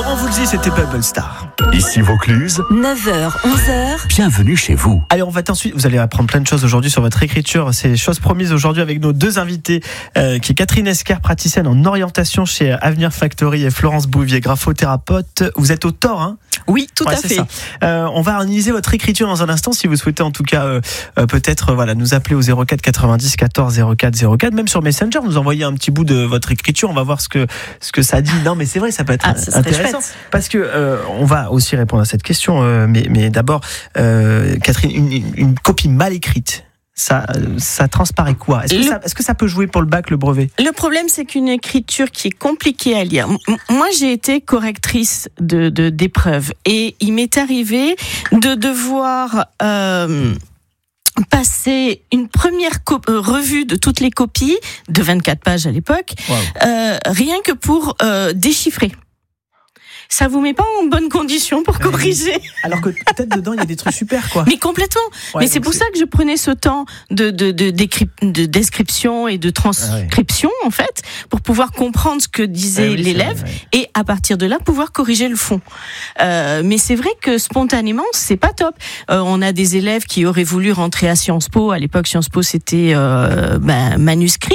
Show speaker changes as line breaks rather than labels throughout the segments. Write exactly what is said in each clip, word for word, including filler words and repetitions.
Laurent Voulzy, c'était Bubble Star.
Ici Vaucluse,
neuf heures, onze heures.
Bienvenue chez vous.
Allez, on va ensuite, vous allez apprendre plein de choses aujourd'hui sur votre écriture. C'est chose promise aujourd'hui avec nos deux invités, euh, qui est Catherine Esquer, praticienne en orientation chez Avenir Factory, et Florence Bouvier, graphothérapeute. Vous êtes auteur, hein?
Oui, tout
ouais,
à
c'est
fait.
Ça. Euh, on va analyser votre écriture dans un instant. Si vous souhaitez, en tout cas, euh, euh, peut-être, euh, voilà, nous appeler au zéro quatre quatre-vingt-dix quatorze zéro quatre zéro quatre, même sur Messenger, nous envoyer un petit bout de votre écriture. On va voir ce que ce que ça dit. Non, mais c'est vrai, ça peut être
Ah, ça
intéressant parce que euh, on va aussi répondre à cette question. Euh, mais mais d'abord, euh, Catherine, une, une, une copie mal écrite. Ça, ça transparaît quoi? Est-ce que,
le...
ça, est-ce que ça peut jouer pour le bac, le brevet?
Le problème, c'est qu'une écriture qui est compliquée à lire. Moi, j'ai été correctrice de, de d'épreuves et il m'est arrivé de devoir euh, passer une première co- euh, revue de toutes les copies de vingt-quatre pages à l'époque, wow. euh, rien que pour euh, déchiffrer. Ça vous met pas en bonne condition pour corriger.
Alors que peut-être dedans il y a des trucs super, quoi.
Mais complètement. Ouais, mais c'est pour c'est... ça que je prenais ce temps de de de, de description et de transcription, ah ouais. en fait, pour pouvoir comprendre ce que disait ah oui, l'élève vrai, ouais. et à partir de là pouvoir corriger le fond. Euh, mais c'est vrai que spontanément c'est pas top. Euh, on a des élèves qui auraient voulu rentrer à Sciences Po. À l'époque Sciences Po c'était euh, ben, manuscrit,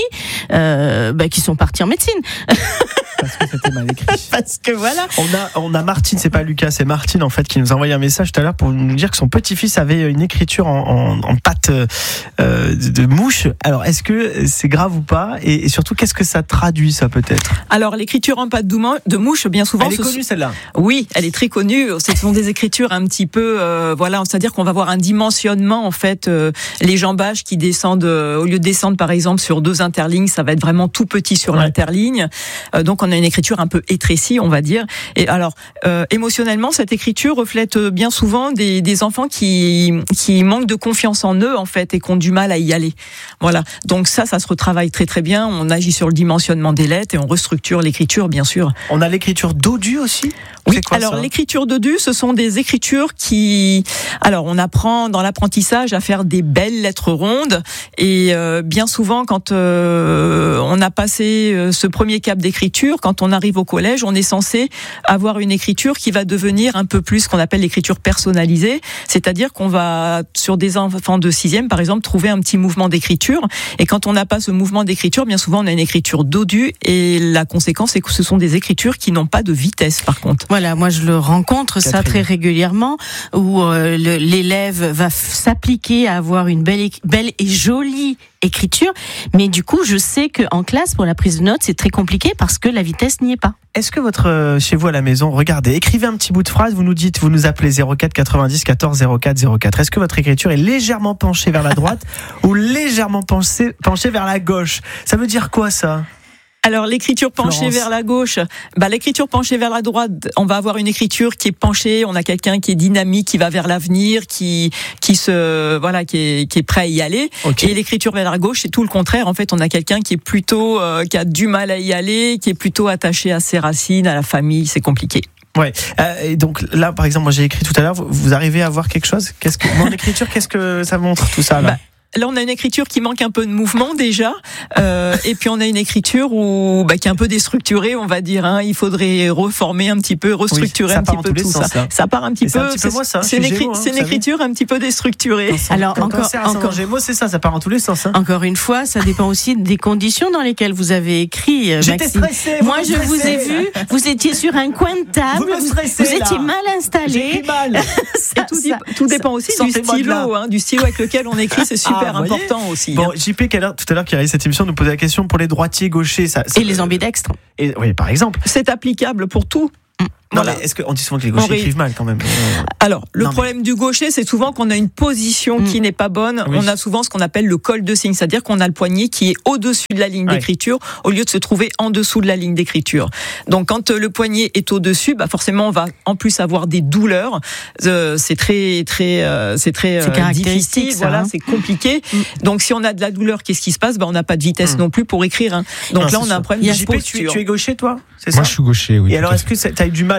euh, ben, qui sont partis en médecine.
Parce que c'était mal écrit.
Parce que voilà.
On a, on a Martine, c'est pas Lucas, c'est Martine en fait qui nous a envoyé un message tout à l'heure pour nous dire que son petit-fils avait une écriture en, en, en pâte euh, de, de mouche. Alors est-ce que c'est grave ou pas? et, et surtout, qu'est-ce que ça traduit, ça peut-être?
Alors l'écriture en pâte de mouche, bien souvent.
Elle est connue celle-là.
Oui, elle est très connue. Ce sont des écritures un petit peu, euh, voilà, c'est-à-dire qu'on va avoir un dimensionnement en fait. Euh, les jambages qui descendent, euh, au lieu de descendre par exemple sur deux interlignes, ça va être vraiment tout petit sur ouais. l'interligne. Euh, donc on a une écriture un peu étrécie, on va dire. Et alors, euh, émotionnellement, cette écriture reflète bien souvent des, des enfants qui qui manquent de confiance en eux, en fait, et qui ont du mal à y aller. Voilà. Donc ça, ça se retravaille très très bien. On agit sur le dimensionnement des lettres et on restructure l'écriture, bien sûr.
On a l'écriture dodue aussi.
Oui. Quoi, alors, ça l'écriture dodue, ce sont des écritures qui. Alors, on apprend dans l'apprentissage à faire des belles lettres rondes, et euh, bien souvent, quand euh, on a passé euh, ce premier cap d'écriture, quand on arrive au collège, on est censé avoir une écriture qui va devenir un peu plus ce qu'on appelle l'écriture personnalisée, c'est-à-dire qu'on va, sur des enfants de sixième, par exemple, trouver un petit mouvement d'écriture, et quand on n'a pas ce mouvement d'écriture, bien souvent on a une écriture dodue, et la conséquence c'est que ce sont des écritures qui n'ont pas de vitesse, par contre.
Voilà, moi je le rencontre Catherine. ça très régulièrement, où euh, le, l'élève va f- s'appliquer à avoir une belle, belle et jolie écriture, mais du coup je sais qu'en classe, pour la prise de notes, c'est très compliqué parce que la vitesse n'y est pas.
Est-ce que votre, euh, chez vous à la maison, regardez, écrivez un petit bout de phrase, vous nous dites, vous nous appelez zéro quatre quatre-vingt-dix quatorze zéro quatre zéro quatre. Est-ce que votre écriture est légèrement penchée vers la droite ou légèrement penchée, penchée vers la gauche? Ça veut dire quoi ça?
Alors l'écriture penchée Florence. vers la gauche, bah l'écriture penchée vers la droite, on va avoir une écriture qui est penchée, on a quelqu'un qui est dynamique, qui va vers l'avenir, qui qui se voilà, qui est qui est prêt à y aller. Okay. Et l'écriture vers la gauche, c'est tout le contraire. En fait, on a quelqu'un qui est plutôt euh, qui a du mal à y aller, qui est plutôt attaché à ses racines, à la famille, c'est compliqué.
Ouais. Euh, et donc là, par exemple, moi j'ai écrit tout à l'heure. Vous, vous arrivez à voir quelque chose? Qu'est-ce que mon écriture, qu'est-ce que ça montre tout ça là?
Bah, Là, on a une écriture qui manque un peu de mouvement déjà, euh, et puis on a une écriture où, bah, qui est un peu déstructurée, on va dire. Hein. Il faudrait reformer un petit peu, restructurer oui, un petit peu tout
sens,
ça.
Là.
Ça part un petit
et
peu.
C'est, un petit peu moi, ça.
c'est une, écri- Gémeaux, hein, c'est une écriture un petit peu déstructurée.
Quand Alors quand encore, on encore Gémeaux, c'est ça, ça part en tous les sens. Hein.
Encore une fois, ça dépend aussi des conditions dans lesquelles vous avez écrit.
J'étais
Maxime.
stressé.
Moi, je vous ai vu. Vous étiez sur un coin de table.
Vous, stressez,
vous étiez mal installé.
J'ai écrit mal.
ça, et tout, ça, tout dépend aussi du stylo, hein, du stylo avec lequel on écrit. C'est super ah, important aussi.
Bon, J P, tout à l'heure, qui a réalisé cette émission, nous posait la question pour les droitiers gauchers. Ça,
et les ambidextres.
Et, oui, par exemple.
C'est applicable pour tout.
Non, voilà. Mais est-ce qu'on dit souvent que les gauchers Henri... écrivent mal quand même?
Alors, le
non,
problème mais... du gaucher, c'est souvent qu'on a une position mmh. qui n'est pas bonne. Oui. On a souvent ce qu'on appelle le col de signe, c'est-à-dire qu'on a le poignet qui est au-dessus de la ligne ouais. d'écriture, au lieu de se trouver en dessous de la ligne d'écriture. Donc, quand le poignet est au-dessus, bah forcément, on va en plus avoir des douleurs. Euh, c'est très, très, euh, c'est très
c'est
euh, difficile.
Ça,
voilà,
hein.
c'est compliqué. Mmh. Donc, si on a de la douleur, qu'est-ce qui se passe? Bah, on n'a pas de vitesse mmh. non plus pour écrire. Hein. Donc non, là, on a un problème de
posture. Tu, tu es gaucher, toi?
C'est ça? Moi, je suis gaucher, oui.
Et alors, est-ce que tu as eu du mal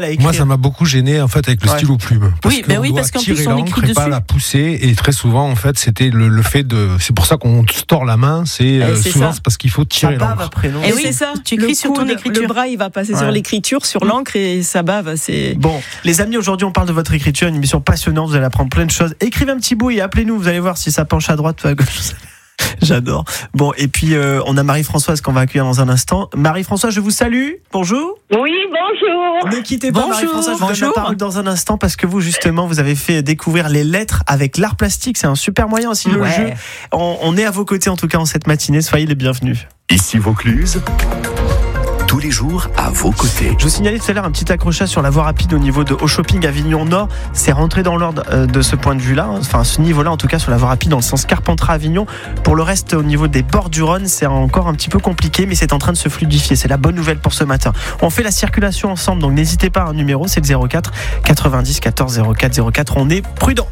mal à écrire.
Moi, ça m'a beaucoup gêné en fait avec le
Ouais.
stylo plume. Parce
Oui, ben oui,
doit
parce qu'en
tirer
plus, on
l'encre
écrit
et pas
dessus.
la pousser. Et très souvent, en fait, c'était le, le fait de. C'est pour ça qu'on se tord la main. C'est euh,
c'est
souvent
ça.
c'est parce qu'il faut
Ça
tirer
bave
l'encre.
après, non
Eh
Et
oui,
c'est ça.
tu écris
Le
sur ton
coude,
écriture.
Le bras, il va passer
Ouais.
sur l'écriture, sur l'encre et ça bave. C'est.
Bon, les amis, aujourd'hui, on parle de votre écriture, une émission passionnante. Vous allez apprendre plein de choses. Écrivez un petit bout et appelez-nous. Vous allez voir si ça penche à droite ou à gauche. J'adore. Bon, et puis euh, on a Marie-Françoise qu'on va accueillir dans un instant. Marie-Françoise, je vous salue. Bonjour.
Oui, bonjour.
Ne quittez pas,
Bonjour.
Marie-Françoise. Je vous donne la
Bonjour.
parole dans un instant parce que vous, justement, vous avez fait découvrir les lettres avec l'art plastique. C'est un super moyen aussi, le
Ouais.
jeu. On, on est à vos côtés, en tout cas, en cette matinée. Soyez les bienvenus.
Ici Vaucluse, tous les jours à vos côtés.
Je vous signalais tout à l'heure un petit accrochage sur la voie rapide au niveau de Au Shopping Avignon Nord. C'est rentré dans l'ordre euh, de ce point de vue-là, enfin à ce niveau-là en tout cas sur la voie rapide dans le sens Carpentras-Avignon. Pour le reste au niveau des bords du Rhône, c'est encore un petit peu compliqué, mais c'est en train de se fluidifier. C'est la bonne nouvelle pour ce matin. On fait la circulation ensemble, donc n'hésitez pas, un numéro, c'est le zéro quatre quatre-vingt-dix quatorze zéro quatre zéro quatre. On est prudent.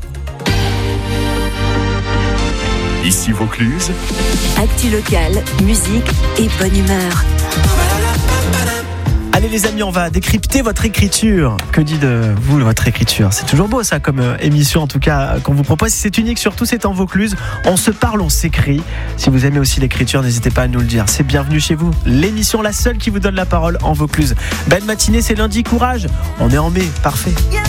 Ici Vaucluse,
Actu locale, musique et bonne humeur.
Allez les amis, on va décrypter votre écriture. Que dit de vous votre écriture? C'est toujours beau ça comme euh, émission en tout cas euh, qu'on vous propose. C'est unique, surtout c'est en Vaucluse. On se parle, on s'écrit. Si vous aimez aussi l'écriture, n'hésitez pas à nous le dire. C'est Bienvenue chez vous, l'émission la seule qui vous donne la parole en Vaucluse. Belle matinée, c'est lundi, courage. On est en mai, parfait.